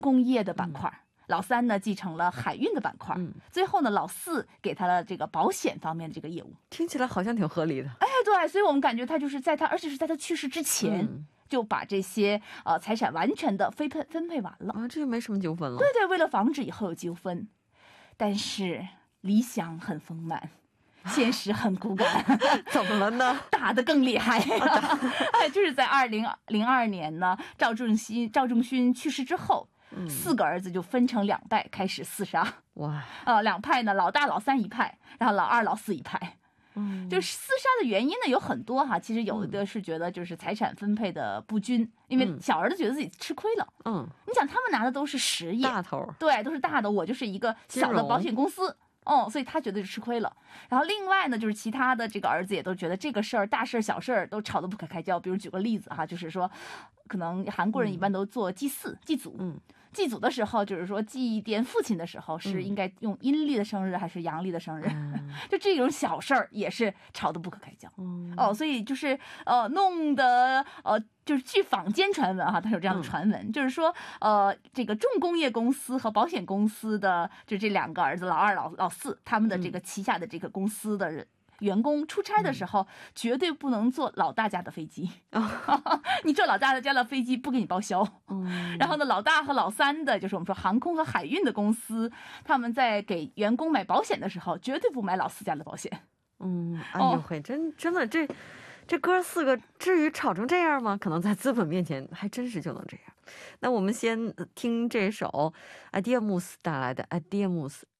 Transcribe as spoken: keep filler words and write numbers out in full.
工业的板块，老三呢继承了海运的板块，最后呢老四给他了这个保险方面的这个业务。 听起来好像挺合理的。 哎，对，所以我们感觉他就是在他，而且是在他去世之前。就把这些呃财产完全的分配分配完了啊， 这就没什么纠纷了。 对对，为了防止以后有纠纷，但是理想很丰满，现实很骨感。 怎么了呢？ 打得更厉害。哎，就是在二零零二年呢，赵仲勋赵仲勋去世之后，嗯、四个儿子就分成两派开始厮杀。哇，呃，两派呢，老大老三一派，然后老二老四一派。嗯，就是厮杀的原因呢有很多哈，其实有的是觉得就是财产分配的不均，嗯、因为小儿子觉得自己吃亏了。嗯，你想他们拿的都是实业， 大头， 对，都是大的，我就是一个小的保险公司。哦，所以他觉得是吃亏了。然后另外呢，就是其他的这个儿子也都觉得这个事儿，大事儿小事儿都吵得不可开交。比如举个例子哈，就是说，可能韩国人一般都做祭祀、祭祖。嗯。祭祖的时候，就是说祭奠父亲的时候，是应该用阴历的生日还是阳历的生日？嗯、就这种小事儿也是吵得不可开交。嗯、哦，所以就是呃，弄得呃，就是据坊间传闻哈，它有这样的传闻，嗯、就是说呃，这个重工业公司和保险公司的就这两个儿子，老二、老老四，他们的这个旗下的这个公司的人。员工出差的时候、嗯、绝对不能坐老大家的飞机、哦、你坐老大家的飞机不给你报销、嗯、然后呢老大和老三的就是我们说航空和海运的公司，他们在给员工买保险的时候绝对不买老四家的保险。 嗯，哎呦嘿、哦、真真的这这哥四个至于吵成这样吗？可能在资本面前还真是就能这样。那我们先听这首 Adiamus 带来的 Adiamus